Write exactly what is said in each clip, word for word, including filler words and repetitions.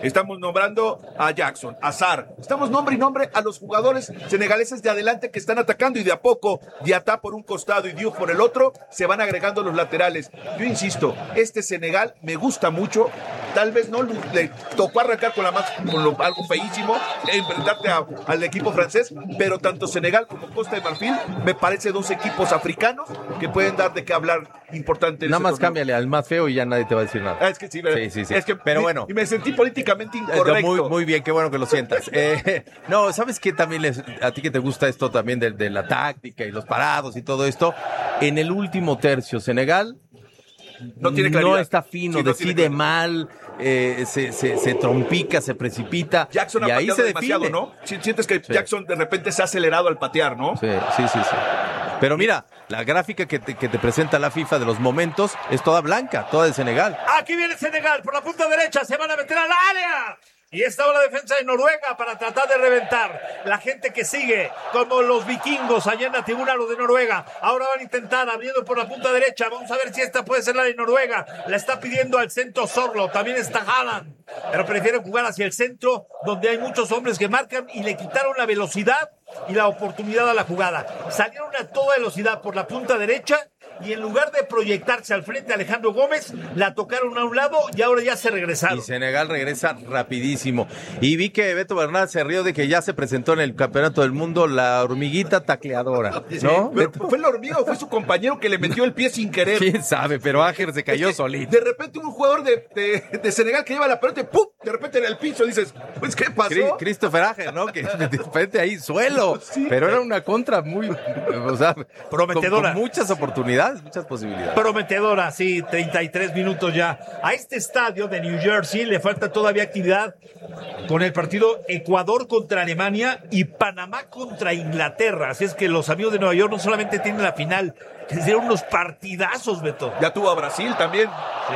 estamos nombrando a Jackson, a Sarr, estamos nombre y nombre a los jugadores senegaleses de adelante que están atacando y de a poco, Diatá por un costado y Diouf por el otro, se van agregando los laterales. Yo insisto, este Senegal me gusta mucho, tal vez no le tocó arrancar con la más, con lo, algo feísimo, enfrentarte a, al equipo francés, pero tanto Senegal como Costa de Marfil me parece dos equipos africanos que pueden dar de qué hablar importante. Nada más torneo. Cámbiale al más feo y ya nadie te va a decir nada. Ah, es que sí, pero, sí, sí, sí. Es que pero me, bueno. Y me sentí políticamente incorrecto. Muy, muy bien, qué bueno que lo sientas. Eh, no, ¿sabes qué? También les, a ti que te gusta esto también de, de la táctica y los parados y todo esto. En el último tercio, Senegal no, tiene claridad. No está fino, sí, no decide mal, eh, se, se, se trompica, se precipita. Jackson y ha ahí pateado se demasiado, define. ¿no? Sientes que sí. Jackson de repente se ha acelerado al patear, ¿no? Sí, sí, sí, sí. Pero mira, la gráfica que te, que te presenta la FIFA de los momentos es toda blanca, toda de Senegal. Aquí viene Senegal por la punta derecha, se van a meter al área. Y esta la defensa de Noruega para tratar de reventar. La gente que sigue, como los vikingos allá en la tribuna, lo de Noruega. Ahora van a intentar abriendo por la punta derecha. Vamos a ver si esta puede ser la de Noruega. La está pidiendo al centro Sorlo. También está Haaland. Pero prefieren jugar hacia el centro, donde hay muchos hombres que marcan y le quitaron la velocidad y la oportunidad a la jugada. Salieron a toda velocidad por la punta derecha y en lugar de proyectarse al frente a Alejandro Gómez, la tocaron a un lado y ahora ya se regresaron. Y Senegal regresa rapidísimo. Y vi que Beto Bernal se rió de que ya se presentó en el Campeonato del Mundo la hormiguita tacleadora, ¿no? Sí, pero ¿fue la hormiga o fue su compañero que le metió el pie sin querer? Quién sabe, pero Áger se cayó es que solito. De repente un jugador de, de, de Senegal que lleva la pelota y ¡pum! De repente en el piso dices, pues ¿qué pasó? Christopher Áger, ¿no? Que de repente ahí suelo, sí. Pero era una contra muy, o sea, prometedora. Con, con muchas oportunidades, muchas posibilidades. Prometedora, sí, treinta y tres minutos ya. A este estadio de New Jersey le falta todavía actividad con el partido Ecuador contra Alemania y Panamá contra Inglaterra. Así es que los amigos de Nueva York no solamente tienen la final, que hicieron unos partidazos, Beto. Ya tuvo a Brasil también.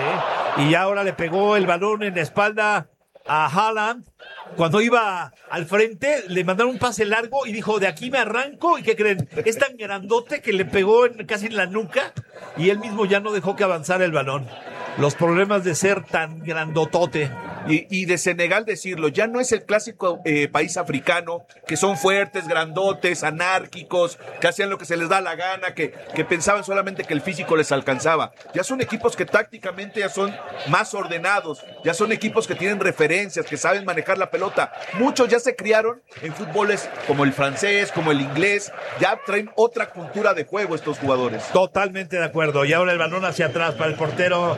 Sí, y ahora le pegó el balón en la espalda a Haaland. Cuando iba al frente, le mandaron un pase largo y dijo, de aquí me arranco. ¿Y qué creen? Es tan grandote que le pegó en, casi en la nuca y él mismo ya no dejó que avanzara el balón. Los problemas de ser tan grandotote. Y, y de Senegal decirlo, ya no es el clásico eh, país africano, que son fuertes, grandotes, anárquicos, que hacían lo que se les da la gana, que, que pensaban solamente que el físico les alcanzaba. Ya son equipos que tácticamente ya son más ordenados, ya son equipos que tienen referencias, que saben manejar la pelota. Muchos ya se criaron en fútboles como el francés, como el inglés, ya traen otra cultura de juego estos jugadores. Totalmente de acuerdo. Y ahora el balón hacia atrás para el portero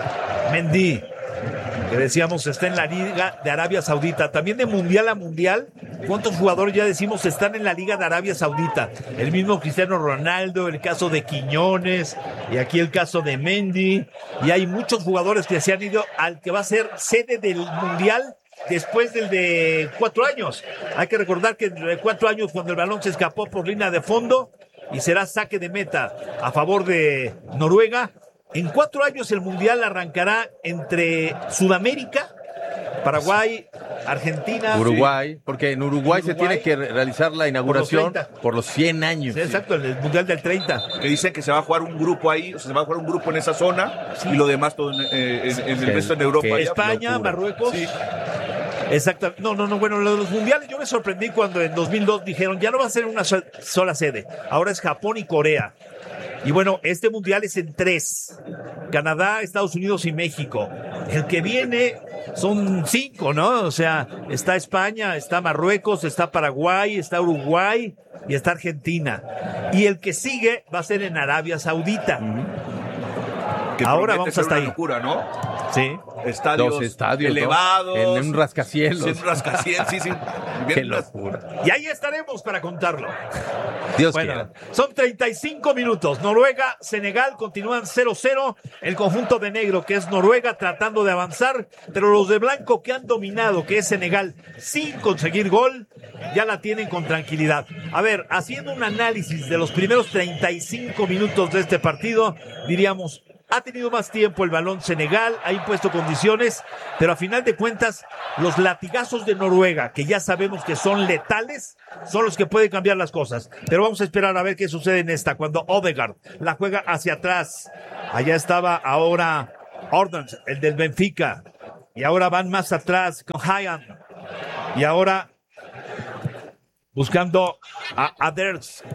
Mendy, que decíamos está en la Liga de Arabia Saudita, también de mundial a mundial. ¿Cuántos jugadores ya decimos están en la Liga de Arabia Saudita? El mismo Cristiano Ronaldo, el caso de Quiñones, y aquí el caso de Mendy, y hay muchos jugadores que se han ido al que va a ser sede del mundial después del de cuatro años. Hay que recordar que de cuatro años, cuando el balón se escapó por línea de fondo y será saque de meta a favor de Noruega. En cuatro años el Mundial arrancará entre Sudamérica, Paraguay, Argentina. Uruguay, sí. Porque en Uruguay, Uruguay se tiene que realizar la inauguración por los, por los cien años. Sí, exacto, el Mundial del treinta. Que dicen que se va a jugar un grupo ahí, o sea, se va a jugar un grupo en esa zona, sí. Y lo demás todo en, eh, en, en el resto de Europa. España, Marruecos. Sí. Exacto. No, no, no, bueno, los mundiales yo me sorprendí cuando en dos mil dos dijeron, ya no va a ser una sola sede, ahora es Japón y Corea. Y bueno, este mundial es en tres. Canadá, Estados Unidos y México. El que viene son cinco, ¿no? O sea, está España, está Marruecos, está Paraguay, está Uruguay y está Argentina. Y el que sigue va a ser en Arabia Saudita. Mm-hmm. Que ahora vamos hasta ahí. Locura, ¿no? Sí. Estadios, Dos estadios elevados. ¿no? En un rascacielos. En un rascacielos, sí, sí. Qué locura. Y ahí estaremos para contarlo. Dios bueno, quiera. Son treinta y cinco minutos. Noruega, Senegal continúan cero cero. El conjunto de negro, que es Noruega, tratando de avanzar. Pero los de blanco que han dominado, que es Senegal, sin conseguir gol, ya la tienen con tranquilidad. A ver, haciendo un análisis de los primeros treinta y cinco minutos de este partido, diríamos, ha tenido más tiempo el balón Senegal, ha impuesto condiciones, pero a final de cuentas, los latigazos de Noruega, que ya sabemos que son letales, son los que pueden cambiar las cosas. Pero vamos a esperar a ver qué sucede en esta, cuando Odegaard la juega hacia atrás. Allá estaba ahora Ordonez, el del Benfica. y ahora van más atrás con Haaland. Y ahora buscando a Aders.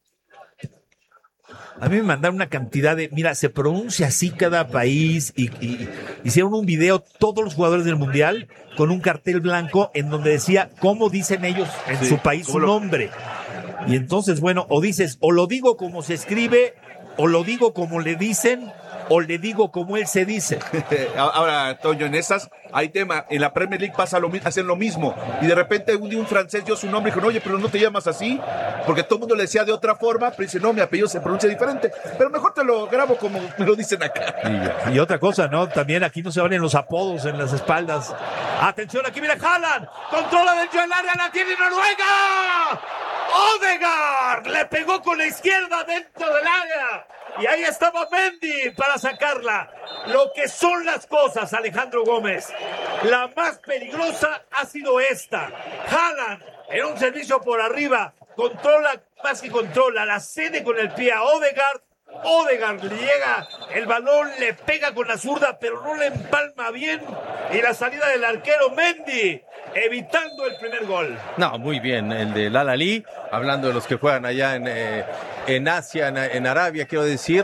A mí me mandaron una cantidad de, mira, se pronuncia así cada país y, y hicieron un video todos los jugadores del Mundial con un cartel blanco en donde decía cómo dicen ellos en sí, su país su nombre. Y entonces, bueno, o dices, o lo digo como se escribe, o lo digo como le dicen, o le digo como él se dice. Ahora, Toño, en esas hay tema. En la Premier League pasa lo, hacen lo mismo. Y de repente un día un francés dio su nombre y dijo, oye, pero no te llamas así, porque todo el mundo le decía de otra forma, pero dice, no, mi apellido se pronuncia diferente. Pero mejor te lo grabo como me lo dicen acá. Y, y otra cosa, ¿no? También aquí no se valen los apodos en las espaldas. Atención, aquí viene Haaland. Controla dentro del área, la tiene Noruega. Odegaard le pegó con la izquierda dentro del área. Y ahí estaba Mendy para sacarla. Lo que son las cosas, Alejandro Gómez. La más peligrosa ha sido esta. Haaland en un servicio por arriba. Controla, más que controla, la cede con el pie a Odegaard. Odegaard le llega el balón, le pega con la zurda, pero no le empalma bien. Y la salida del arquero Mendy, evitando el primer gol. No, muy bien, el de Al-Ahly, hablando de los que juegan allá en, eh, en Asia, en, en Arabia, quiero decir.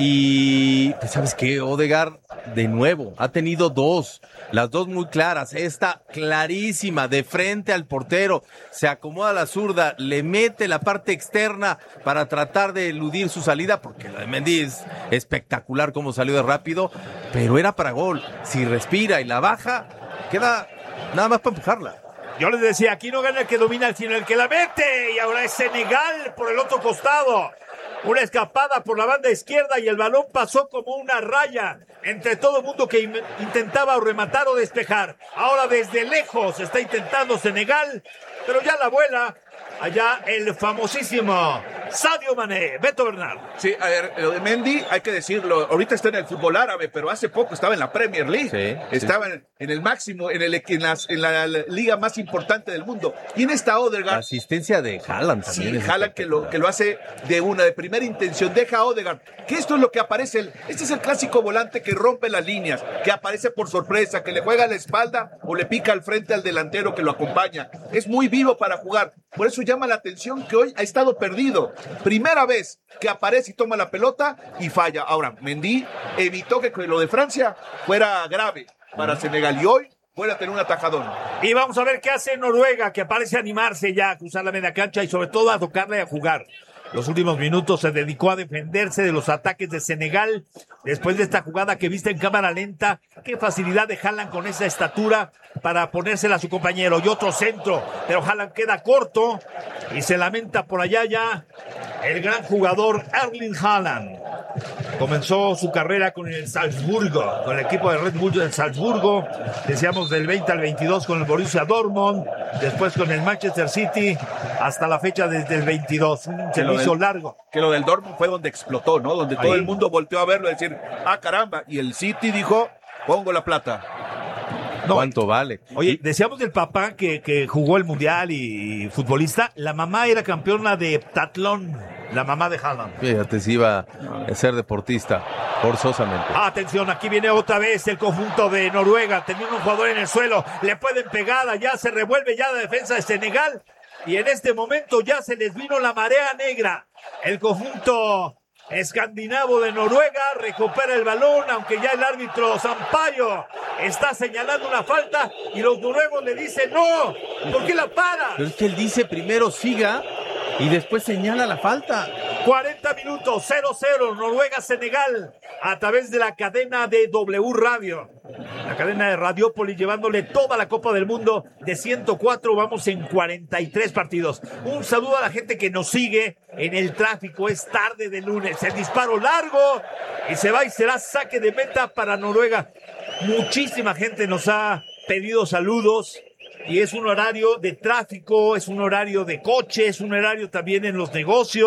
Y, pues, ¿sabes qué? Odegaard, de nuevo, ha tenido dos, las dos muy claras. Esta clarísima, de frente al portero, se acomoda la zurda, le mete la parte externa para tratar de eludir su salida, porque la de Mendy es espectacular cómo salió de rápido, pero era para gol. Si respira y la baja, queda nada más para empujarla. Yo les decía, aquí no gana el que domina, sino el que la mete. Y ahora es Senegal por el otro costado. Una escapada por la banda izquierda y el balón pasó como una raya entre todo el mundo que in- intentaba rematar o despejar. Ahora desde lejos está intentando Senegal, pero ya la vuela. Allá el famosísimo Sadio Mané. Beto Bernal. Sí, a ver, lo de Mendy, hay que decirlo, ahorita está en el fútbol árabe, pero hace poco estaba en la Premier League. Sí, estaba sí. En, en el máximo, en, el, en, las, en la liga más importante del mundo. ¿Quién está Odegaard? La asistencia de Haaland Sí, también. es Haaland que lo, que lo hace de una, de primera intención, deja a Odegaard, que esto es lo que aparece, el, este es el clásico volante que rompe las líneas, que aparece por sorpresa, que le juega a la espalda o le pica al frente al delantero que lo acompaña, es muy vivo para jugar, por eso llama la atención que hoy ha estado perdido, primera vez que aparece y toma la pelota y falla. Ahora, Mendy evitó que lo de Francia fuera grave para Senegal y hoy puede tener un atajadón. Y vamos a ver qué hace Noruega, que parece animarse ya a cruzar la media cancha y sobre todo a tocarle y a jugar. Los últimos minutos se dedicó a defenderse de los ataques de Senegal. Después de esta jugada que viste en cámara lenta, qué facilidad de Haaland con esa estatura para ponérsela a su compañero. Y otro centro, pero Haaland queda corto y se lamenta por allá ya el gran jugador Erling Haaland. Comenzó su carrera con el Salzburgo, con el equipo de Red Bull del Salzburgo. Decíamos del veinte al veintidós con el Borussia Dortmund, después con el Manchester City, hasta la fecha desde el veintidós. Se lo hizo largo. Que lo del Dortmund fue donde explotó, ¿no? Donde todo Ahí. el mundo volteó a verlo y decir, ah, caramba. Y el City dijo, pongo la plata. No. ¿Cuánto vale? Oye, decíamos del papá que, que jugó el Mundial y, y futbolista. La mamá era campeona de heptatlón, la mamá de Haaland. Fíjate, si iba a ser deportista, forzosamente. Atención, aquí viene otra vez el conjunto de Noruega. Teniendo un jugador en el suelo, le pueden pegar, ya se revuelve ya la defensa de Senegal. Y en este momento ya se les vino la marea negra. El conjunto escandinavo de Noruega recupera el balón, aunque ya el árbitro Sampaio está señalando una falta y los noruegos le dicen no, ¿por qué la para? Pero es que él dice primero siga y después señala la falta. cuarenta minutos, cero cero, Noruega-Senegal, a través de la cadena de W Radio. La cadena de Radiópolis, llevándole toda la Copa del Mundo de ciento cuatro, vamos en cuarenta y tres partidos. Un saludo a la gente que nos sigue en el tráfico, es tarde de lunes, el disparo largo y se va y será saque de meta para Noruega. Muchísima gente nos ha pedido saludos. Y es un horario de tráfico, es un horario de coche, es un horario también en los negocios.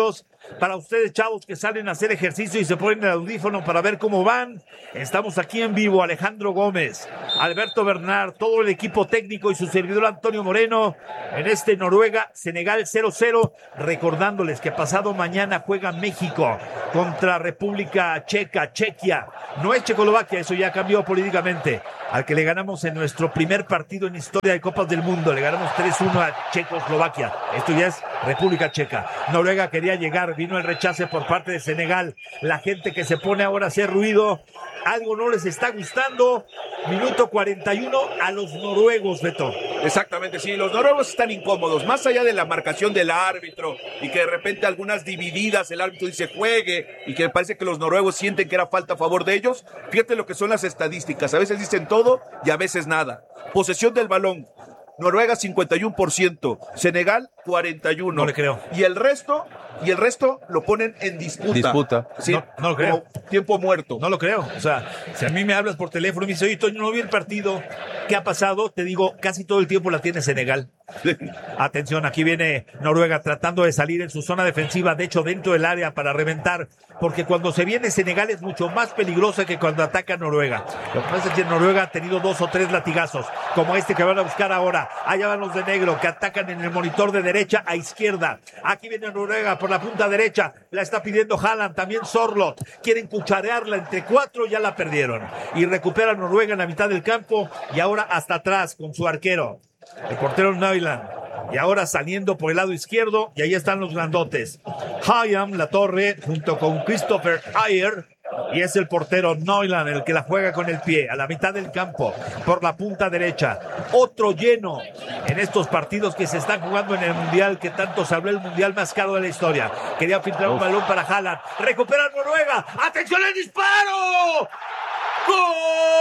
para ustedes, chavos, que salen a hacer ejercicio y se ponen el audífono para ver cómo van. Estamos aquí en vivo, Alejandro Gómez, Alberto Bernard, todo el equipo técnico y su servidor Antonio Moreno, en este Noruega-Senegal cero cero, recordándoles que pasado mañana juega México contra República Checa, Chequia, no es Checoslovaquia, eso ya cambió políticamente, al que le ganamos en nuestro primer partido en historia de Copas del Mundo, le ganamos tres uno a Checoslovaquia, esto ya es República Checa. Noruega quería llegar, vino el rechace por parte de Senegal, la gente que se pone ahora a hacer ruido, algo no les está gustando. Minuto cuarenta y uno a los noruegos, Beto. Exactamente, sí, los noruegos están incómodos, más allá de la marcación del árbitro y que de repente algunas divididas el árbitro dice juegue y que me parece que los noruegos sienten que era falta a favor de ellos. Fíjate lo que son las estadísticas, a veces dicen todo y a veces nada. Posesión del balón, Noruega cincuenta y uno por ciento, Senegal cuarenta y uno. No le creo. Y el resto, y el resto lo ponen en disputa. Disputa. Sí, no, no lo creo. Tiempo muerto. No lo creo. O sea, si a mí me hablas por teléfono y me dices, oye, Toño, no vi el partido, ¿qué ha pasado? Te digo, casi todo el tiempo la tiene Senegal. Atención, aquí viene Noruega tratando de salir en su zona defensiva, de hecho dentro del área para reventar, porque cuando se viene Senegal es mucho más peligrosa que cuando ataca Noruega. Lo que pasa es que Noruega ha tenido dos o tres latigazos, como este que van a buscar ahora. Allá van los de negro que atacan en el monitor de derecha a izquierda. Aquí viene Noruega por la punta derecha, la está pidiendo Haaland, también Sorloth. Quieren cucharearla entre cuatro, ya la perdieron. Y recupera Noruega en la mitad del campo y ahora hasta atrás con su arquero, el portero Neuland. Y ahora saliendo por el lado izquierdo, y ahí están los grandotes. Hayam, la torre, junto con Christopher Ayer, y es el portero Neuland el que la juega con el pie, a la mitad del campo, por la punta derecha. Otro lleno en estos partidos que se están jugando en el Mundial, que tanto se habló, el Mundial más caro de la historia. Quería filtrar un balón para Haaland. Recupera Noruega. ¡Atención el disparo! ¡Gol!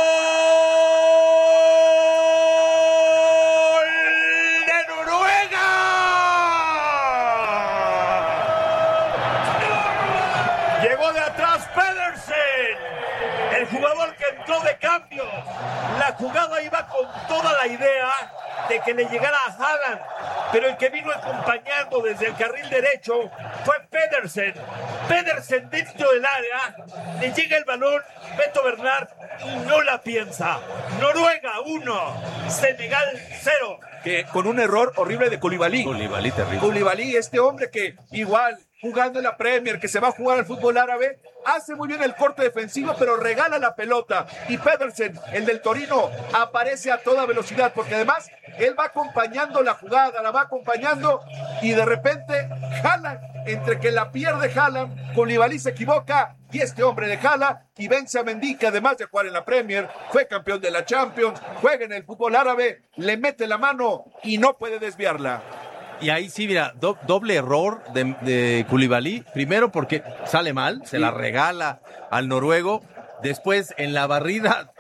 Llegó de atrás Pedersen, el jugador que entró de cambio. La jugada iba con toda la idea de que le llegara a Haaland, pero el que vino acompañando desde el carril derecho fue Pedersen. Pedersen dentro del área, le llega el balón, Beto Bernard, y no la piensa. Noruega uno, Senegal cero. Que con un error horrible de Koulibaly. Koulibaly, terrible. Koulibaly, este hombre que igual, jugando en la Premier, que se va a jugar al fútbol árabe, hace muy bien el corte defensivo, pero regala la pelota. Y Pedersen, el del Torino, aparece a toda velocidad, porque además él va acompañando la jugada, la va acompañando, y de repente Haaland, entre que la pierde Haaland, Koulibaly se equivoca, y este hombre le jala y vence a Mendy, que además de jugar en la Premier, fue campeón de la Champions, juega en el fútbol árabe, le mete la mano y no puede desviarla. Y ahí sí, mira, do, doble error de, de Koulibaly. Primero porque sale mal, se la regala al noruego. Después en la barrida,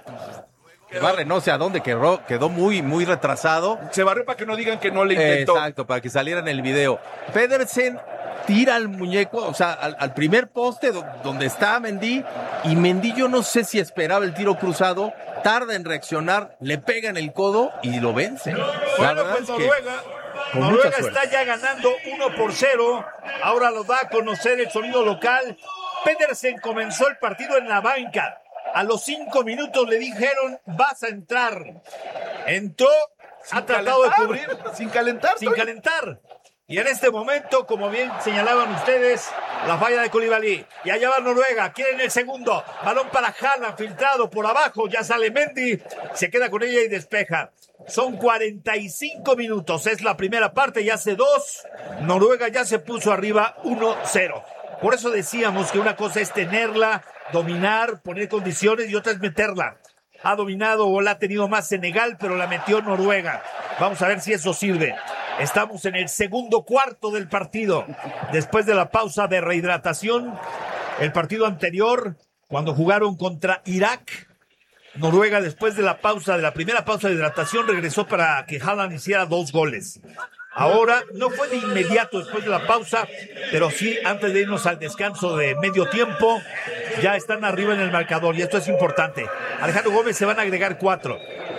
barre no sé a dónde quedó, quedó muy, muy retrasado. Se barrió para que no digan que no le intentó. Exacto, para que saliera en el video. Pedersen tira al muñeco, o sea, al, al primer poste do, donde está Mendy, y Mendy yo no sé si esperaba el tiro cruzado, tarda en reaccionar, le pega en el codo y lo vence. Bueno, pues Noruega... Noruega está ya ganando uno por cero. Ahora lo da a conocer el sonido local. Pedersen comenzó el partido en la banca. A los cinco minutos le dijeron, vas a entrar. Entró, sin ha tratado calentar, de cubrir. Sin calentar. Sin calentar. Y en este momento, como bien señalaban ustedes, la falla de Koulibaly. Y allá va Noruega, quieren el segundo. Balón para Haaland, filtrado por abajo. Ya sale Mendy, se queda con ella y despeja. Son cuarenta y cinco minutos, es la primera parte, ya hace dos. Noruega ya se puso arriba uno cero. Por eso decíamos que una cosa es tenerla, dominar, poner condiciones, y otra es meterla. Ha dominado o la ha tenido más Senegal, pero la metió Noruega. Vamos a ver si eso sirve. Estamos en el segundo cuarto del partido. Después de la pausa de rehidratación, el partido anterior, cuando jugaron contra Irak, Noruega, después de la pausa, de la primera pausa de hidratación, regresó para que Haaland hiciera dos goles. Ahora, no fue de inmediato después de la pausa, pero sí antes de irnos al descanso de medio tiempo, ya están arriba en el marcador, y esto es importante. Alejandro Gómez, se van a agregar cuatro.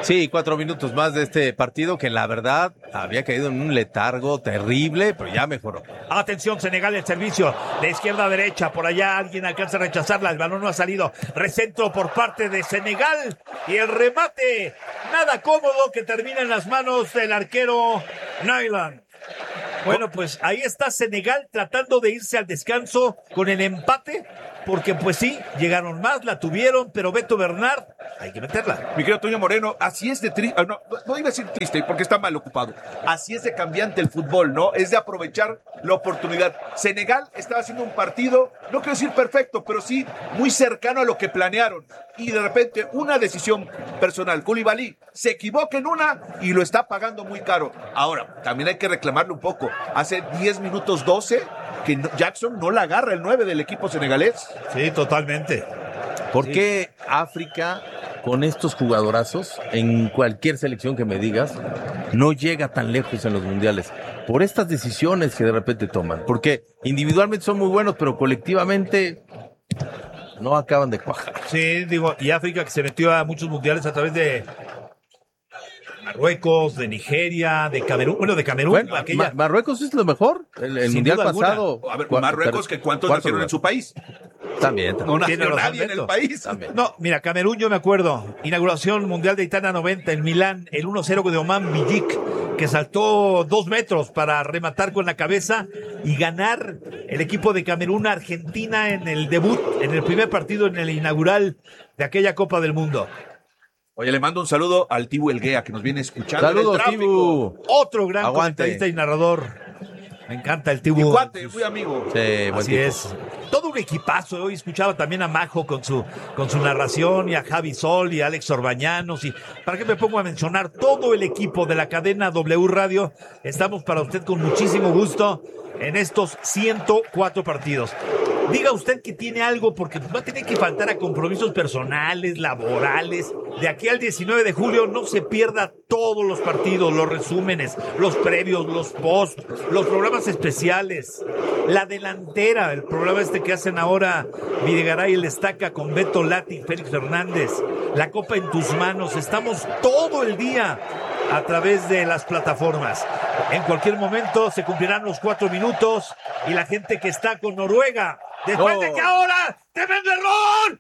Sí, cuatro minutos más de este partido que la verdad había caído en un letargo terrible, pero ya mejoró. Atención, Senegal, el servicio de izquierda a derecha. Por allá alguien alcanza a rechazarla. El balón no ha salido. Recentro por parte de Senegal. Y el remate, nada cómodo, que termina en las manos del arquero Nyland. Bueno, pues ahí está Senegal tratando de irse al descanso con el empate, porque pues sí, llegaron más, la tuvieron, pero Beto Bernard, hay que meterla. Mi querido Toño Moreno, así es de triste, no, no iba a decir triste porque está mal ocupado, así es de cambiante el fútbol, ¿no? Es de aprovechar la oportunidad. Senegal estaba haciendo un partido, no quiero decir perfecto, pero sí muy cercano a lo que planearon, y de repente una decisión personal, Koulibaly se equivoca en una y lo está pagando muy caro. Ahora, también hay que reclamarle un poco, hace diez minutos doce que Jackson no la agarra el nueve del equipo senegalés. Sí, totalmente. ¿Por Sí. qué África, con estos jugadorazos, en cualquier selección que me digas, no llega tan lejos en los mundiales? Por estas decisiones que de repente toman. Porque individualmente son muy buenos, pero colectivamente no acaban de cuajar. Sí, digo, y África que se metió a muchos mundiales a través de Marruecos, de Nigeria, de Camerún, bueno, de Camerún, Bueno, aquella. Ma- Marruecos es lo mejor. El, el Sin mundial duda alguna. pasado. A ver, cua- Marruecos, ter- que cuántos cuarto nacieron lugar. en su país. También, también. No Tiene nació razón, nadie en el Beto. país. También. No, mira, Camerún yo me acuerdo, inauguración mundial de Italia noventa en Milán, el uno cero de Oman Villic, que saltó dos metros para rematar con la cabeza y ganar el equipo de Camerún a Argentina en el debut, en el primer partido, en el inaugural de aquella Copa del Mundo. Oye, le mando un saludo al Tibu Elguea, que nos viene escuchando. en el Saludos, tráfico. Tibu. Otro gran Aguante. comentarista y narrador. Me encanta el Mi Tibu. cuate, muy amigo. Sí, buen Así tipo. es. Todo un equipazo. Hoy escuchaba también a Majo con su, con su narración, y a Javi Sol y a Alex Orbañanos. Y para qué me pongo a mencionar todo el equipo de la cadena W Radio. Estamos para usted con muchísimo gusto en estos ciento cuatro partidos. Diga usted que tiene algo, porque va a tener que faltar a compromisos personales, laborales. De aquí al diecinueve de julio no se pierda todos los partidos, los resúmenes, los previos, los post, los programas especiales, la delantera, el programa este que hacen ahora Videgaray, el Destaca con Beto Lati y Félix Hernández, la Copa en tus manos. Estamos todo el día a través de las plataformas. En cualquier momento se cumplirán los cuatro minutos y la gente que está con Noruega, después No. de que ahora, tremendo error,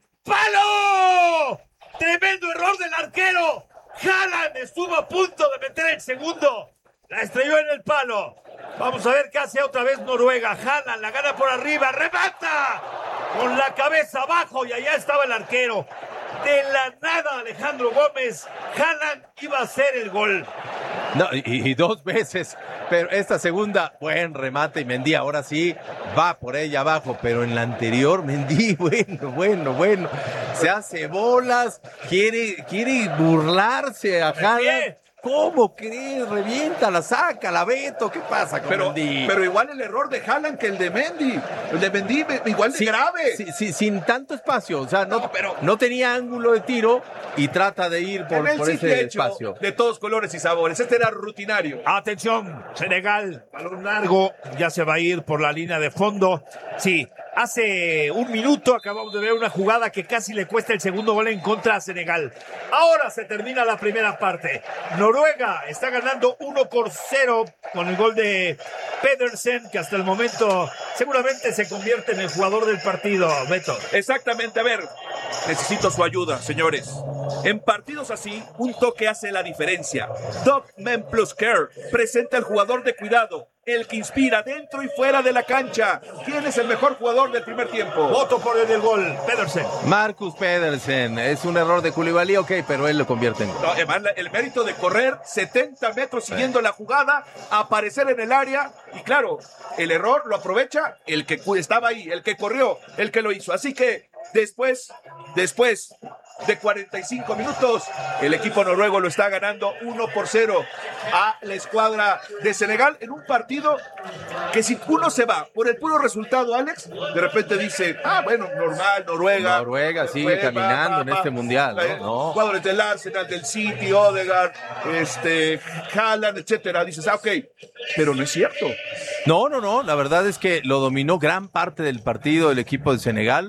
¡palo! Tremendo error del arquero. Haaland estuvo a punto de meter el segundo. La estrelló en el palo. Vamos a ver qué hace otra vez Noruega. Haaland la gana por arriba, remata con la cabeza abajo y allá estaba el arquero. De la nada, Alejandro Gómez, Haaland iba a hacer el gol. No, y, y dos veces, pero esta segunda, buen remate, y Mendy ahora sí va por ella abajo, pero en la anterior, Mendy, bueno, bueno, bueno, se hace bolas, quiere, quiere burlarse a Haaland. ¿Cómo crees? Revienta, la saca, la Beto, ¿qué pasa con Pero, Mendy? pero igual el error de Haaland que el de Mendy. El de Mendy igual de Sí, grave. sí, sí, sin tanto espacio, o sea, no, No, pero- no tenía ángulo de tiro y trata de ir por, En él por sí ese que ha hecho espacio. de todos colores y sabores. Este era rutinario. Atención, Senegal, balón largo, ya se va a ir por la línea de fondo. Sí, hace un minuto acabamos de ver una jugada que casi le cuesta el segundo gol en contra a Senegal. Ahora se termina la primera parte. Noruega está ganando uno por cero con el gol de Pedersen, que hasta el momento seguramente se convierte en el jugador del partido, Beto. Exactamente, a ver, necesito su ayuda, señores. En partidos así, un toque hace la diferencia. Dog Men Plus Care presenta al jugador de cuidado, el que inspira dentro y fuera de la cancha. ¿Quién es el mejor jugador del primer tiempo? Voto por el del gol, Pedersen. Marcus Pedersen, es un error de Koulibaly, ok, pero él lo convierte en gol. No, además, la- el mérito de correr setenta metros siguiendo la jugada, aparecer en el área, y claro, el error lo aprovecha el que cu- estaba ahí, el que corrió, el que lo hizo. Así que después, después de cuarenta y cinco minutos, el equipo noruego lo está ganando uno por cero a la escuadra de Senegal en un partido que si uno se va por el puro resultado, Alex, de repente dice, ah, bueno, normal, Noruega. Noruega sigue caminando en este mundial, ¿no? Eh, No. Jugadores del Arsenal, del City, Odegaard, este, Haaland, etcétera. Dices, ah, ok, pero no es cierto. No, no, no, la verdad es que lo dominó gran parte del partido el equipo de Senegal.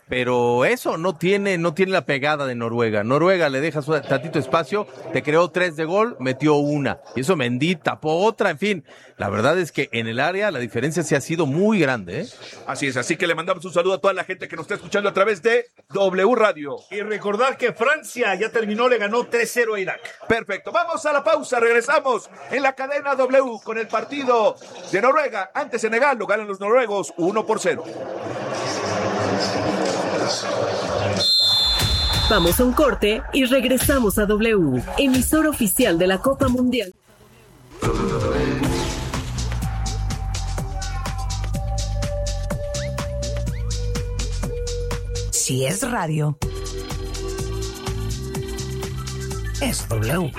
pero eso no tiene, no tiene la pegada de Noruega. Noruega le deja su tantito espacio, te creó tres de gol, metió una. Y eso Mendy tapó otra, en fin. La verdad es que en el área la diferencia se ha sido muy grande, ¿eh? Así es, así que le mandamos un saludo a toda la gente que nos está escuchando a través de W Radio. Y recordar que Francia ya terminó, le ganó tres cero a Irak. Perfecto, vamos a la pausa, regresamos en la cadena W con el partido de Noruega ante Senegal. Lo ganan los noruegos uno por cero. Vamos a un corte y regresamos a W, emisor oficial de la Copa Mundial. Si es radio, es W.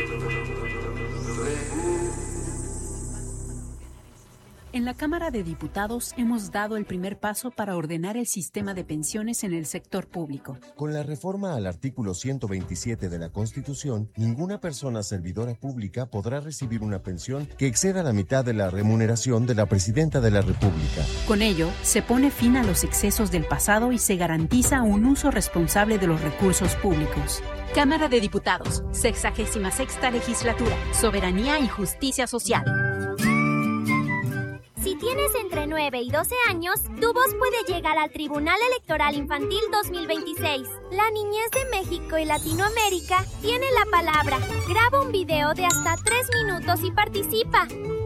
En la Cámara de Diputados hemos dado el primer paso para ordenar el sistema de pensiones en el sector público. Con la reforma al artículo ciento veintisiete de la Constitución, ninguna persona servidora pública podrá recibir una pensión que exceda la mitad de la remuneración de la Presidenta de la República. Con ello, se pone fin a los excesos del pasado y se garantiza un uso responsable de los recursos públicos. Cámara de Diputados, sexagésima sexta legislatura, Soberanía y Justicia Social. Si tienes entre nueve y doce años, tu voz puede llegar al Tribunal Electoral Infantil dos mil veintiséis. La niñez de México y Latinoamérica tiene la palabra. Graba un video de hasta tres minutos y participa.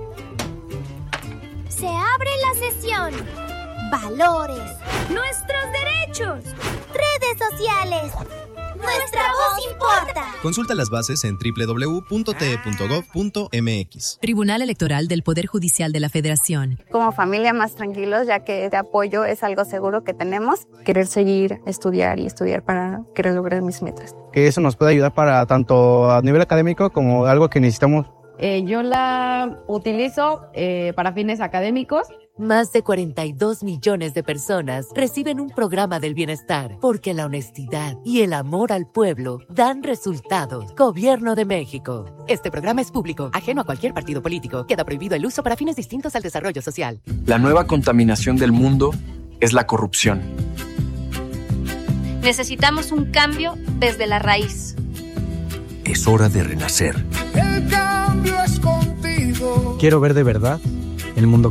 Se abre la sesión. Valores. Nuestros derechos. Redes sociales. Nuestra voz importa. Consulta las bases en doble u doble u doble u punto t e punto gov punto m x. Tribunal Electoral del Poder Judicial de la Federación. Como familia más tranquilos, ya que este apoyo es algo seguro que tenemos. Querer seguir, estudiar y estudiar para querer lograr mis metas. Que eso nos puede ayudar para tanto a nivel académico como algo que necesitamos. Eh, yo la utilizo eh, para fines académicos. Más de cuarenta y dos millones de personas reciben un programa del bienestar porque la honestidad y el amor al pueblo dan resultados. Gobierno de México. Este programa es público, ajeno a cualquier partido político. Queda prohibido el uso para fines distintos al desarrollo social. La nueva contaminación del mundo es la corrupción. Necesitamos un cambio desde la raíz. Es hora de renacer. El cambio es contigo. Quiero ver de verdad el mundo